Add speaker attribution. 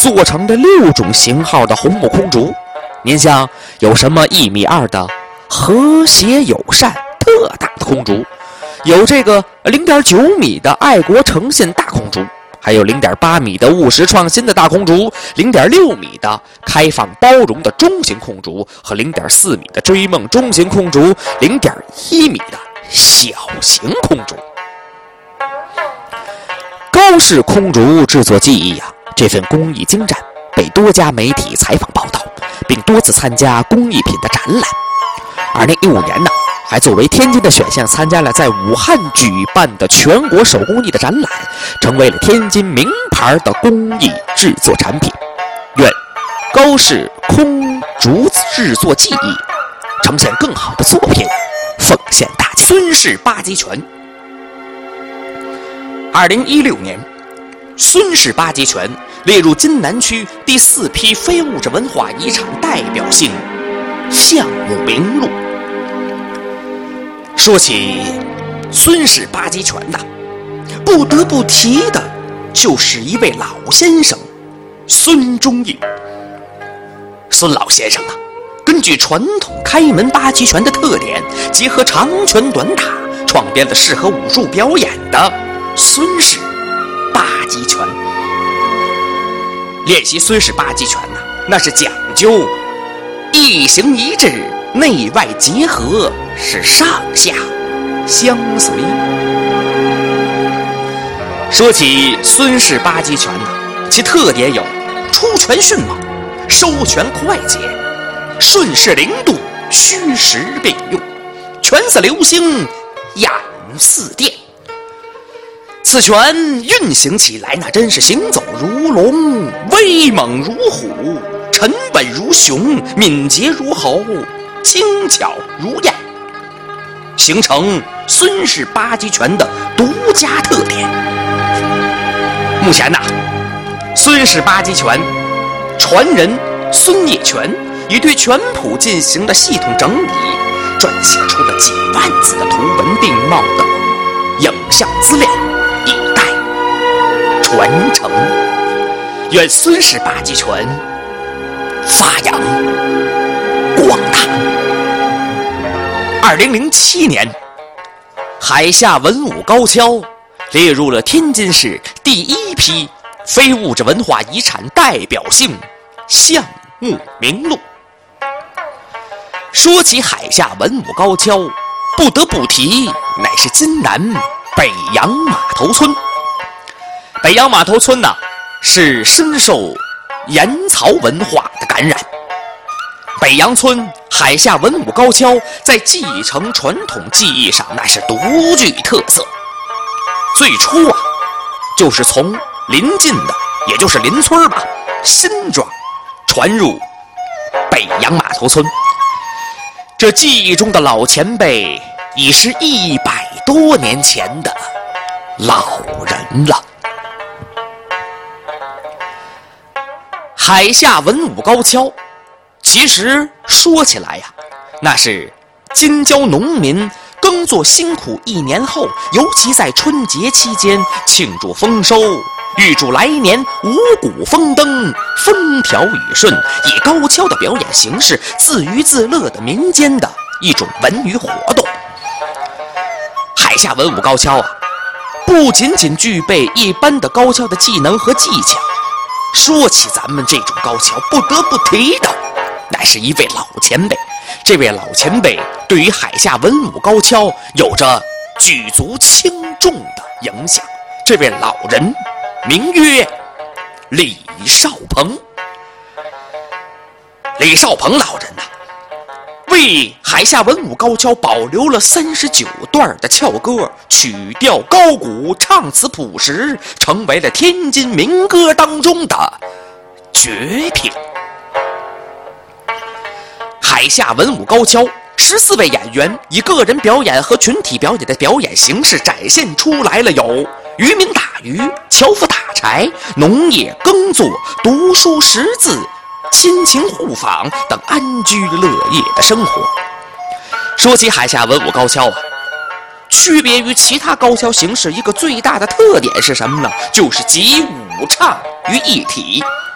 Speaker 1: 做成的6种型号的红木空竹。您像有什么1.2米的和谐友善特大的空竹，有这个0.9米的爱国诚信大空竹，还有0.8米的务实创新的大空竹，0.6米的开放包容的中型空竹，和0.4米的追梦中型空竹，0.1米的小型空竹。高氏空竹制作技艺这份工艺精湛，被多家媒体采访报道，并多次参加工艺品的展览。2015年还作为天津的选项参加了在武汉举办的全国手工艺的展览，成为了天津名牌的工艺制作产品。愿高氏空竹制作技艺呈现更好的作品，奉献大家。孙氏八极拳。2016年，孙氏八极拳列入津南区第4批非物质文化遗产代表性项目名录。说起孙氏八极拳不得不提的就是一位老先生孙中义。孙老先生根据传统开门八极拳的特点，结合长拳短打，创编了适合武术表演的孙氏八极拳。练习孙氏八极拳那是讲究一形一致，内外结合，是上下相随。说起孙氏八极拳其特点有出拳迅猛，收拳快捷，顺势灵动，虚实并用，拳色流星，眼似电。此拳运行起来真是行走如龙，威猛如虎，沉稳如熊，敏捷如猴，轻巧如燕，形成孙氏八极拳的独家特点。目前孙氏八极拳传人孙业全已对拳谱进行了系统整理，撰写出了几万字的图文并茂的影像资料，以待传承。愿孙氏八极拳发扬光大。2007年，海下文武高跷列入了天津市第1批非物质文化遗产代表性项目名录。说起海下文武高跷，不得不提乃是津南北洋码头村。北洋码头村是深受盐曹文化的感染。北洋村海下文武高跷在继承传统技艺上那是独具特色。最初就是从邻近的，也就是邻村新庄传入北洋码头村。这记忆中的老前辈已是100多年前的老人了。海下文武高跷其实说起来那是京郊农民耕作辛苦1年后，尤其在春节期间庆祝丰收，预祝来年五谷丰登，风调雨顺，以高跷的表演形式自娱自乐的民间的一种文娱活动。海下文武高跷不仅仅具备一般的高跷的技能和技巧，说起咱们这种高跷，不得不提的乃是一位老前辈。这位老前辈对于海下文武高跷有着举足轻重的影响。这位老人名曰李少鹏。李少鹏老人为海下文武高跷保留了39段的翘歌，曲调高古，唱词朴实，成为了天津民歌当中的绝品。海下文武高跷14位演员以个人表演和群体表演的表演形式展现出来了有渔民打鱼、樵夫打柴、农业耕作、读书识字、亲情互访等安居乐业的生活。说起海下文武高跷区别于其他高跷形式一个最大的特点是什么呢？就是集武唱于一体。